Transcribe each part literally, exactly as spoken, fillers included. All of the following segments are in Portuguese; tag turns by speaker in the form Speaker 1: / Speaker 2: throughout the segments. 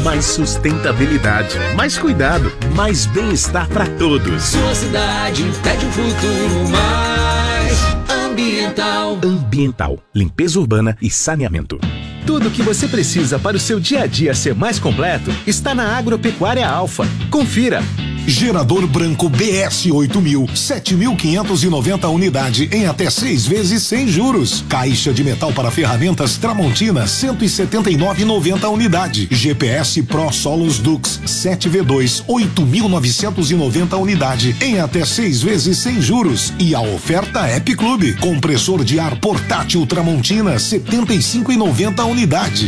Speaker 1: Mais sustentabilidade, mais cuidado, mais bem-estar para todos.
Speaker 2: Sua cidade pede um futuro mais ambiental.
Speaker 1: Ambiental, limpeza urbana e saneamento.
Speaker 3: Tudo o que você precisa para o seu dia a dia ser mais completo está na Agropecuária Alfa. Confira!
Speaker 4: Gerador branco B S oito mil, sete mil quinhentos e noventa unidade em até seis vezes sem juros. Caixa de metal para ferramentas Tramontina, cento e setenta e nove reais e noventa unidade. G P S Pro Solos Dux sete V dois, oito mil novecentos e noventa unidade em até seis vezes sem juros. E a oferta App Clube. Compressor de ar portátil Tramontina, setenta e cinco reais e noventa unidade.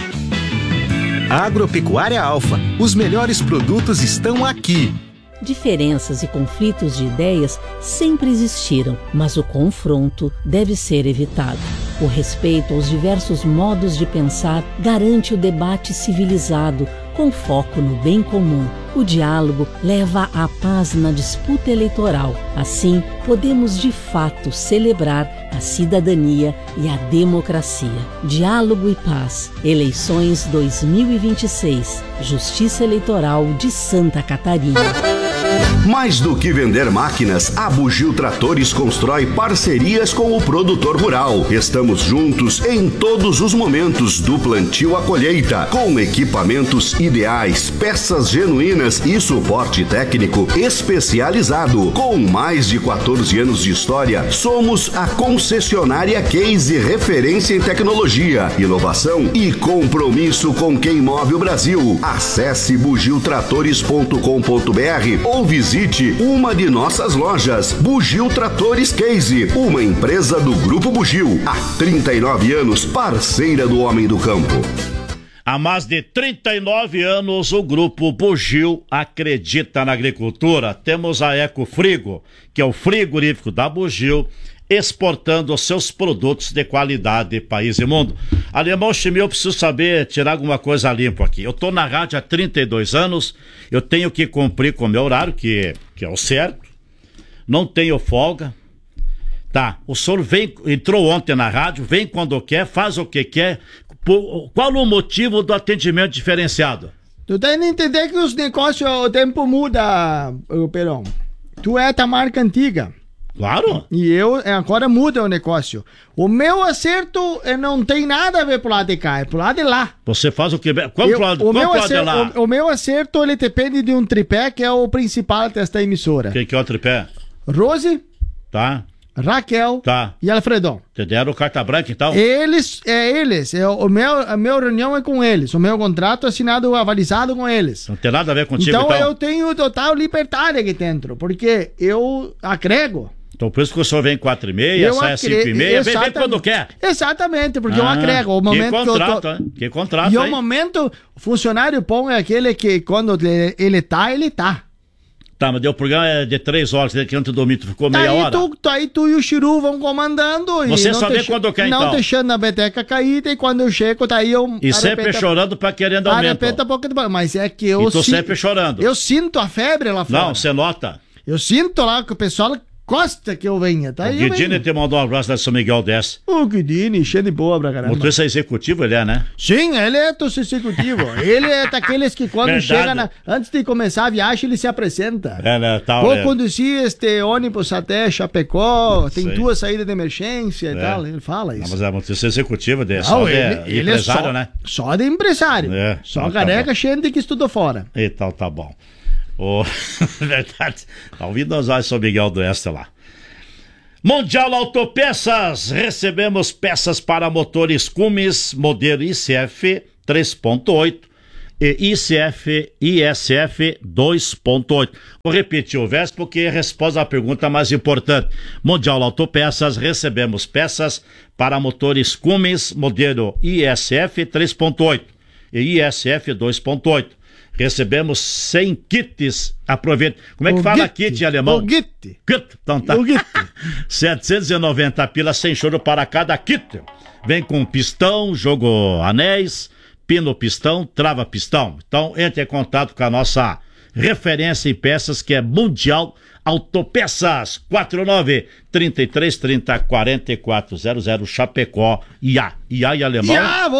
Speaker 3: Agropecuária Alfa. Os melhores produtos estão aqui.
Speaker 5: Diferenças e conflitos de ideias sempre existiram, mas o confronto deve ser evitado. O respeito aos diversos modos de pensar garante o debate civilizado, com foco no bem comum. O diálogo leva à paz na disputa eleitoral. Assim, podemos de fato celebrar a cidadania e a democracia. Diálogo e paz. Eleições dois mil e vinte e seis. Justiça Eleitoral de Santa Catarina.
Speaker 6: Mais do que vender máquinas, a Bugio Tratores constrói parcerias com o produtor rural. Estamos juntos em todos os momentos, do plantio à colheita, com equipamentos ideais, peças genuínas e suporte técnico especializado. Com mais de quatorze anos de história, somos a concessionária Case, referência em tecnologia, inovação e compromisso com quem move o Brasil. Acesse bugio tratores ponto com ponto br ou visite uma de nossas lojas. Bugio Tratores Case, uma empresa do Grupo Bugio. Há trinta e nove anos, parceira do homem do campo.
Speaker 7: Há mais de trinta e nove anos, o Grupo Bugio acredita na agricultura. Temos a Ecofrigo, que é o frigorífico da Bugio, exportando os seus produtos de qualidade país e mundo. Alemão Chimio, eu preciso saber, tirar alguma coisa limpo aqui. Eu tô na rádio há trinta e dois anos, eu tenho que cumprir com o meu horário, que, que é o certo, não tenho folga. Tá, o senhor vem, entrou ontem na rádio, vem quando quer, faz o que quer. Por, qual o motivo do atendimento diferenciado?
Speaker 8: Tu tem que entender que os negócios, o tempo muda, Perão. Tu é da marca antiga.
Speaker 7: Claro.
Speaker 8: E eu, agora muda o negócio. O meu acerto não tem nada a ver pro lado de cá, é pro lado de lá.
Speaker 7: Você faz o que? Qual
Speaker 8: eu,
Speaker 7: lado,
Speaker 8: o,
Speaker 7: qual
Speaker 8: meu
Speaker 7: lado
Speaker 8: acerto,
Speaker 7: de lá?
Speaker 8: O, o meu acerto, ele depende de um tripé que é o principal desta emissora.
Speaker 7: Quem que é o tripé?
Speaker 8: Rose.
Speaker 7: Tá.
Speaker 8: Raquel.
Speaker 7: Tá.
Speaker 8: E Alfredão.
Speaker 7: Te deram carta branca então?
Speaker 8: Eles, é eles. É, o meu, a minha reunião é com eles. O meu contrato é assinado, avalizado com eles.
Speaker 7: Não tem nada a ver contigo
Speaker 8: então.
Speaker 7: Então
Speaker 8: eu tenho total liberdade aqui dentro, porque eu agrego.
Speaker 7: Então por isso que o senhor vem quatro e meia, sai às cinco e meia, vem, vem quando quer.
Speaker 8: Exatamente, porque ah, eu agrego. O
Speaker 7: momento que contrato,
Speaker 8: que eu tô...
Speaker 7: hein? Que contrato,
Speaker 8: E
Speaker 7: hein?
Speaker 8: o momento, o funcionário bom é aquele que quando ele, ele tá, ele tá.
Speaker 7: Tá, mas o programa é de três horas, que antes do dormir tu ficou
Speaker 8: tá
Speaker 7: meia
Speaker 8: aí
Speaker 7: hora.
Speaker 8: Tu, tá aí tu e o Chiru vão comandando.
Speaker 7: Você
Speaker 8: e
Speaker 7: só vê quando quer,
Speaker 8: não
Speaker 7: então.
Speaker 8: Não deixando a beteca cair, e quando eu chego, tá aí eu...
Speaker 7: E sempre chorando pra querendo aumento.
Speaker 8: Arrepenta um pouco de... Mas é que eu...
Speaker 7: E tu
Speaker 8: si...
Speaker 7: sempre chorando.
Speaker 8: Eu sinto a febre lá fora.
Speaker 7: Não, você nota.
Speaker 8: Eu sinto lá que o pessoal... Gosta que eu venha, tá?
Speaker 7: O Guidini te mandou um abraço da São Miguel desse.
Speaker 8: O Guidini, cheio de boa pra caramba.
Speaker 7: O motorista executivo ele é, né?
Speaker 8: Sim, ele é do executivo. Ele é daqueles que quando Verdade. chega, na... antes de começar a viagem, ele se apresenta.
Speaker 7: É, né? Tal,
Speaker 8: Vou
Speaker 7: é.
Speaker 8: conduzir este ônibus até Chapecó, tem Sei. duas saídas de emergência é. e tal. Ele fala isso.
Speaker 7: Não, mas é motorista executivo dele,
Speaker 8: Não,
Speaker 7: só
Speaker 8: ele,
Speaker 7: de
Speaker 8: ele
Speaker 7: empresário,
Speaker 8: é só,
Speaker 7: né?
Speaker 8: Só de empresário. É. Só então, careca, tá gente que estudou fora.
Speaker 7: Então tá bom. Oh, verdade. Tá ouvindo nós lá em São Miguel do Oeste lá. Mundial Autopeças, recebemos peças para motores Cummins, modelo I C F três ponto oito e I C F I S F dois ponto oito. Vou repetir o verso porque é a resposta à pergunta mais importante. Mundial Autopeças, recebemos peças para motores Cummins, modelo I S F três ponto oito e I S F dois ponto oito. Recebemos cem kits. Aproveita. Como é que o fala kit, kit em alemão?
Speaker 8: O kit.
Speaker 7: Kit. Então tá.
Speaker 8: O kit.
Speaker 7: setecentos e noventa pilas sem choro para cada kit. Vem com pistão, jogo anéis, pino pistão, trava pistão. Então entre em contato com a nossa referência em peças que é Mundial Autopeças. quatro nove, trinta e três, trinta, quarenta e quatro zero zero Chapecó. I A. I A e alemão?
Speaker 8: Jawohl.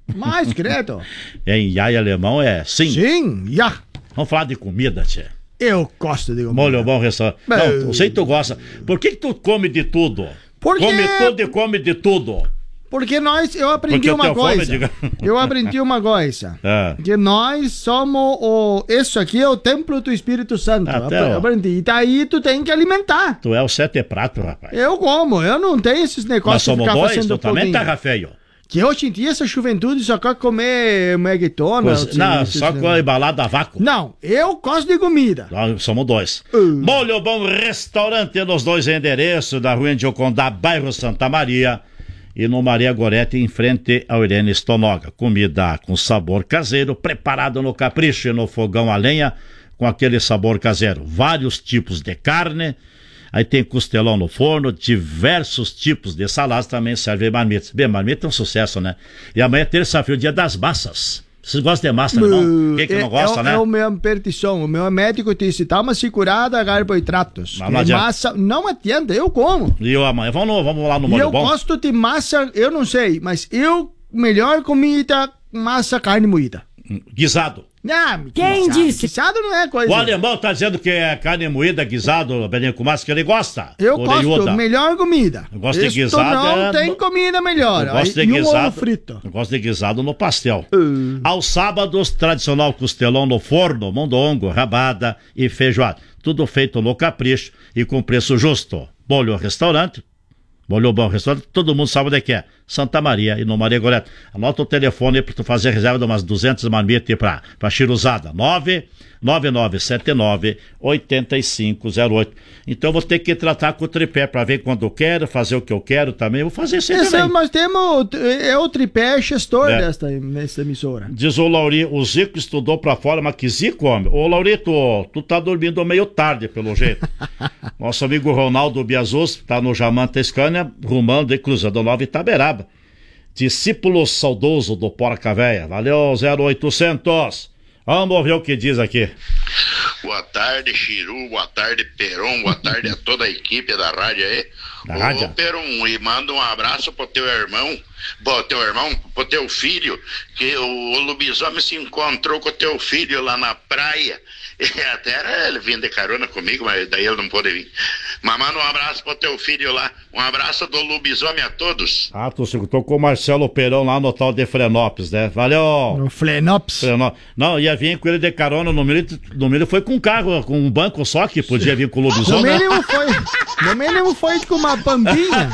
Speaker 8: Mais, credo.
Speaker 7: Em ya em alemão é sim.
Speaker 8: Sim, já.
Speaker 7: Vamos falar de comida, tchê.
Speaker 8: Eu gosto de comida.
Speaker 7: Molho bom restaurante. Não, eu sei que tu gosta. Por que que tu come de tudo?
Speaker 8: Porque...
Speaker 7: Come tudo e come de tudo.
Speaker 8: Porque nós, eu aprendi
Speaker 7: Porque
Speaker 8: uma coisa.
Speaker 7: Fome,
Speaker 8: eu aprendi uma coisa.
Speaker 7: É.
Speaker 8: Que nós somos o. Isso aqui é o templo do Espírito Santo.
Speaker 7: Até,
Speaker 8: eu aprendi. E daí tu tem que alimentar.
Speaker 7: Tu é o sete prato, rapaz.
Speaker 8: Eu como, eu não tenho esses negócios
Speaker 7: de ficar dois, fazendo tu também
Speaker 8: pudim.
Speaker 7: tá feio.
Speaker 8: Que hoje em dia essa juventude só quer comer McDonald's.
Speaker 7: Pois, não, só com a embalada a vácuo.
Speaker 8: Não, eu gosto de comida.
Speaker 7: Nós somos dois.
Speaker 8: Uh.
Speaker 7: Molho Bom Restaurante nos dois endereços, da Rua Indiocondá, bairro Santa Maria, e no Maria Gorete, em frente ao Irene Stonoga. Comida com sabor caseiro, preparado no capricho e no fogão a lenha, com aquele sabor caseiro. Vários tipos de carne. Aí tem costelão no forno, diversos tipos de saladas, também serve marmitas. Bem, marmita é um sucesso, né? E amanhã é terça-feira, o dia das massas. Vocês gostam de massa, irmão? Quem que
Speaker 8: é,
Speaker 7: não gosta,
Speaker 8: é,
Speaker 7: né?
Speaker 8: É o meu perdição. O meu médico disse, tá uma segurada, carboidratos.
Speaker 7: Não, não adianta.
Speaker 8: Massa, não adianta, eu como.
Speaker 7: E eu amanhã, vamos, no, vamos lá no
Speaker 8: e
Speaker 7: Molho
Speaker 8: eu
Speaker 7: Bom?
Speaker 8: Eu gosto de massa, eu não sei, mas eu, melhor comida, massa, carne moída.
Speaker 7: Guisado.
Speaker 8: Não,
Speaker 9: Quem
Speaker 8: guisado,
Speaker 9: disse?
Speaker 8: Guisado não é coisa.
Speaker 7: O alemão tá dizendo que é carne moída, guisado, Beninho com massa, que ele gosta.
Speaker 8: Eu
Speaker 7: Orelhuda.
Speaker 8: gosto, melhor comida.
Speaker 7: Eu gosto de
Speaker 8: Isto
Speaker 7: guisado.
Speaker 8: não
Speaker 7: é...
Speaker 8: tem comida melhor.
Speaker 7: Eu gosto de
Speaker 8: e
Speaker 7: guisado.
Speaker 8: Um ovo frito.
Speaker 7: Eu gosto de guisado no pastel.
Speaker 8: Uh.
Speaker 7: Aos sábados, tradicional costelão no forno, mondongo, rabada e feijoada. Tudo feito no capricho e com preço justo. Molho Restaurante. Molho Bom Restaurante, todo mundo sabe onde é que é. Santa Maria e no Maria Gorete. Anota o telefone para tu fazer reserva de umas duzentas marmitas para para chiruzada. nove nove nove sete nove oito cinco zero oito. Então eu vou ter que tratar com o tripé para ver quando eu quero, fazer o que eu quero também. Eu vou fazer isso aí
Speaker 8: Esse
Speaker 7: também.
Speaker 8: é, nós temos, é o tripé gestor
Speaker 7: É.
Speaker 8: desta, desta emissora.
Speaker 7: Diz o Lauri, o Zico estudou pra fora, mas que Zico, homem? Ô, Laurito, tu tá dormindo meio tarde, pelo jeito. Nosso amigo Ronaldo Biazus tá no Jamanta Scania, rumando de Cruzador Nova Itaberaba. Discípulo saudoso do Porca Véia. Valeu, zero oitocentos. Vamos ver o que diz aqui.
Speaker 10: Boa tarde, Chiru, boa tarde, Peron, boa tarde a toda a equipe da rádio aí.
Speaker 7: Da
Speaker 10: Ô,
Speaker 7: rádio?
Speaker 10: Peron, e manda um abraço pro teu irmão, pro teu irmão, pro teu filho, que o, o lobisomem se encontrou com o teu filho lá na praia. E até era ele vindo de carona comigo, mas daí ele não pôde vir. Mas manda um abraço pro teu filho lá, um abraço do lobisomem a todos.
Speaker 7: Ah, tu se tocou o Marcelo Perão lá no tal de Frenópolis, né? Valeu!
Speaker 8: No Flenops.
Speaker 7: Frenópolis. Não, ia vir com ele de carona, no mínimo, no mínimo foi com um carro, com um banco só que podia vir com o
Speaker 8: No
Speaker 7: lobisomem.
Speaker 8: mínimo foi, no mínimo foi com uma pampinha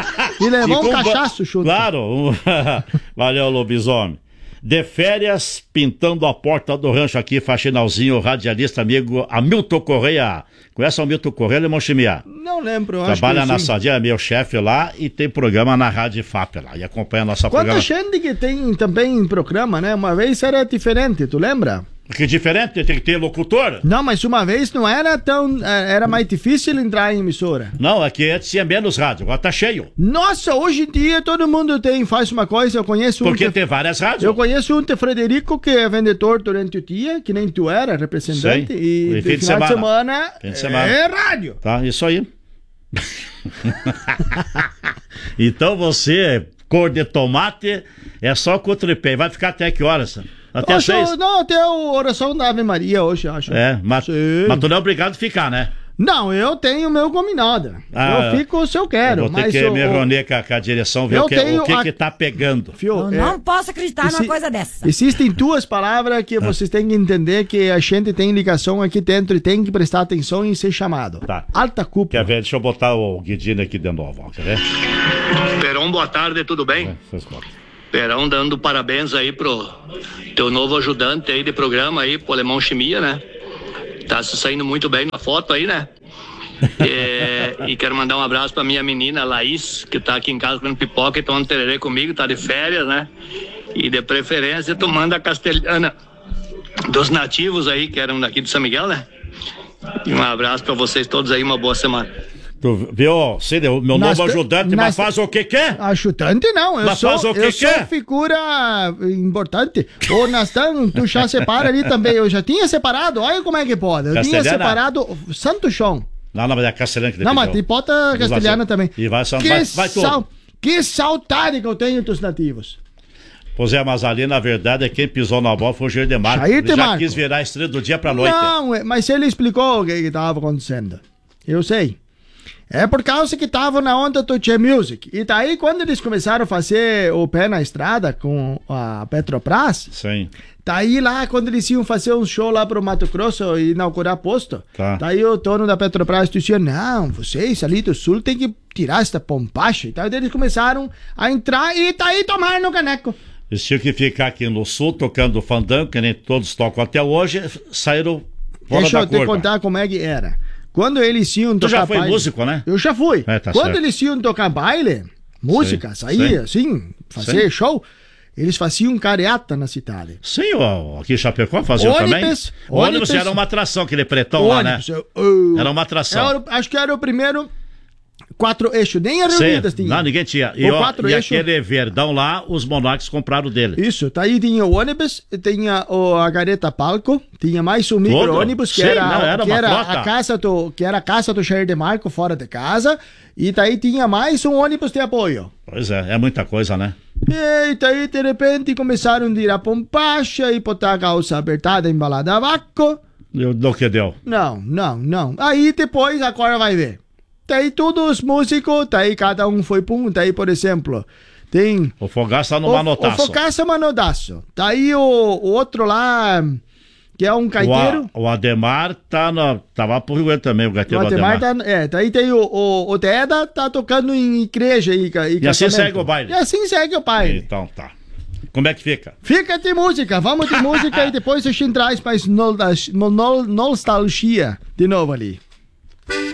Speaker 8: e levou
Speaker 7: E
Speaker 8: um
Speaker 7: com ba-
Speaker 8: cachaço junto.
Speaker 7: Claro. um- Valeu, lobisomem. De férias, pintando a porta do rancho aqui, faxinalzinho, radialista amigo Hamilton Correia. Conhece o Hamilton Correia, Lemão Chimiá?
Speaker 8: Não lembro, acho
Speaker 7: Trabalha
Speaker 8: que
Speaker 7: na
Speaker 8: sim.
Speaker 7: Sadia, é meu chefe lá e tem programa na Rádio F A P lá. E acompanha a nossa
Speaker 8: Quanta
Speaker 7: programa.
Speaker 8: gente que tem também em programa, né? Uma vez era diferente, tu lembra?
Speaker 7: Que diferente, tem que ter locutor.
Speaker 8: Não, mas uma vez não era tão... Era mais difícil entrar em emissora.
Speaker 7: Não, aqui antes tinha menos rádio, agora tá cheio.
Speaker 8: Nossa, hoje em dia todo mundo tem, faz uma coisa, eu conheço um...
Speaker 7: Porque
Speaker 8: que-
Speaker 7: tem várias rádios.
Speaker 8: Eu conheço um de Frederico que é vendedor durante o dia, que nem tu era, representante,
Speaker 7: Sei.
Speaker 8: e
Speaker 7: E
Speaker 8: de
Speaker 7: fim de
Speaker 8: final de
Speaker 7: semana.
Speaker 8: semana,
Speaker 7: Fim de semana.
Speaker 8: é rádio.
Speaker 7: Tá, isso aí. Então você, cor de tomate, é só com o tripé. Vai ficar até que horas? Até
Speaker 8: Hoje,
Speaker 7: seis?
Speaker 8: não, até a oração da Ave Maria hoje, acho.
Speaker 7: É, mas,
Speaker 8: Sim.
Speaker 7: mas tu não é obrigado a ficar, né?
Speaker 8: Não, eu tenho o meu combinado.
Speaker 7: Ah,
Speaker 8: eu fico se eu quero.
Speaker 7: Eu vou ter
Speaker 8: mas
Speaker 7: que
Speaker 8: o,
Speaker 7: me reunir com a, com a direção, ver
Speaker 8: Eu
Speaker 7: o que,
Speaker 8: tenho
Speaker 7: o que,
Speaker 8: a-
Speaker 7: que tá pegando.
Speaker 8: Fio,
Speaker 9: Eu
Speaker 8: é,
Speaker 9: não posso acreditar
Speaker 8: Exi-
Speaker 9: numa coisa dessa.
Speaker 8: Existem duas palavras que vocês têm que entender que a gente tem ligação aqui dentro e tem que prestar atenção e ser chamado.
Speaker 7: Tá.
Speaker 8: Alta cúpula.
Speaker 7: Quer ver? Deixa eu botar o Guidino aqui de novo, ó, quer ver?
Speaker 11: Perão, boa tarde, tudo bem?
Speaker 7: É, faz conta.
Speaker 11: Perão dando parabéns aí pro teu novo ajudante aí de programa aí, pro Alemão Chimia, né? Tá se saindo muito bem na foto aí, né? É, e quero mandar um abraço pra minha menina Laís, que tá aqui em casa comendo pipoca e tomando tererê comigo, tá de férias, né? E de preferência tomando a castelhana dos nativos aí, que eram daqui de São Miguel, né? E um abraço pra vocês todos aí, uma boa semana.
Speaker 7: Tu viu, Cid, o meu
Speaker 8: Nós
Speaker 7: novo
Speaker 8: te-
Speaker 7: ajudante,
Speaker 8: nós
Speaker 7: mas
Speaker 8: te-
Speaker 7: faz o que quer?
Speaker 8: Ajudante não, eu
Speaker 7: Mas
Speaker 8: sou,
Speaker 7: faz o que
Speaker 8: eu sou
Speaker 7: quer?
Speaker 8: figura importante. Ô, Nastan, tu já separa ali também. Eu já tinha separado, olha como é que pode. Eu tinha
Speaker 7: Castelhana?
Speaker 8: separado Santo Chão.
Speaker 7: Não, não, mas é castelhana que ele
Speaker 8: Não, mas
Speaker 7: pediu.
Speaker 8: tem bota castelhana também.
Speaker 7: E vai,
Speaker 8: Que,
Speaker 7: vai, vai tudo.
Speaker 8: sal, que saudade que eu tenho dos nativos.
Speaker 7: Pois é, mas ali na verdade quem pisou na bola foi o Jair Demarco.
Speaker 8: Jair
Speaker 7: Ele já
Speaker 8: Demarco.
Speaker 7: quis virar a estrela do dia pra noite.
Speaker 8: Não, mas ele explicou o que estava acontecendo. Eu sei. É por causa que estavam na onda do Che Music. E daí, quando eles começaram a fazer o pé na estrada com a Petrobras,
Speaker 7: Sim.
Speaker 8: daí lá, quando eles iam fazer um show lá pro Mato Grosso e inaugurar posto,
Speaker 7: Tá.
Speaker 8: daí o dono da Petrobras dizia, não, vocês ali do Sul tem que tirar essa pombacha. Então eles começaram a entrar e daí tomaram no caneco.
Speaker 7: Eles tinham que ficar aqui no Sul tocando fandango, que nem todos tocam até hoje, saíram fora
Speaker 8: Deixa
Speaker 7: da
Speaker 8: eu te
Speaker 7: curva.
Speaker 8: contar como é que era. Quando eles iam
Speaker 7: Tu
Speaker 8: tocar
Speaker 7: já foi
Speaker 8: baile...
Speaker 7: músico, né?
Speaker 8: Eu já fui.
Speaker 7: É, tá
Speaker 8: Quando
Speaker 7: certo.
Speaker 8: eles iam tocar baile, música,
Speaker 7: Sim,
Speaker 8: sair
Speaker 7: sim.
Speaker 8: assim, fazer
Speaker 7: Sim.
Speaker 8: show, eles faziam carreata na cidade.
Speaker 7: Sim, ó, aqui em Chapecó fazia
Speaker 8: Ônibus,
Speaker 7: também. O ônibus
Speaker 8: ônibus.
Speaker 7: era uma atração, aquele pretão lá, né?
Speaker 8: Ônibus, eu- eu-
Speaker 7: Era uma atração.
Speaker 8: Era- acho que era o primeiro quatro eixos, nem a
Speaker 7: Sim.
Speaker 8: Reunidas tinha.
Speaker 7: Não, ninguém tinha. E,
Speaker 8: O
Speaker 7: ó,
Speaker 8: quatro
Speaker 7: e
Speaker 8: eixo-
Speaker 7: aquele verdão lá, os monarcas compraram dele.
Speaker 8: Isso, daí tinha o ônibus, tinha o, a gareta palco, tinha mais um micro-ônibus que,
Speaker 7: Sim,
Speaker 8: era,
Speaker 7: não, era
Speaker 8: que,
Speaker 7: uma
Speaker 8: era
Speaker 7: frota.
Speaker 8: a casa do, que era a casa do Jair Demarco fora de casa, e daí tinha mais um ônibus de apoio.
Speaker 7: Pois é, é muita coisa, né?
Speaker 8: E daí, de repente, começaram a tirar pombacha e botar a calça apertada, embalada a vácuo.
Speaker 7: Deu do que deu.
Speaker 8: Não, não, não. Aí depois, agora vai ver. Daí todos os músicos, daí cada um foi pum, daí, por exemplo, tem...
Speaker 7: O Fogaça no
Speaker 8: O, o
Speaker 7: manotaço.
Speaker 8: Fogaça Manodaço. Daí o, o outro lá, que é um
Speaker 7: O,
Speaker 8: gaiteiro.
Speaker 7: A, o Ademar tá na, tava pro Rio Grande também, o
Speaker 8: O
Speaker 7: gaiteiro
Speaker 8: Ademar
Speaker 7: Ademar.
Speaker 8: tá, é, daí tem o, o, o Deda, tá tocando em igreja e, ca- e
Speaker 7: E assim
Speaker 8: casamento.
Speaker 7: segue o baile.
Speaker 8: E assim segue o baile.
Speaker 7: Então tá. Como é que fica?
Speaker 8: Fica de música, vamos de música e depois a gente traz mais nol- nol- nostalgia de novo ali.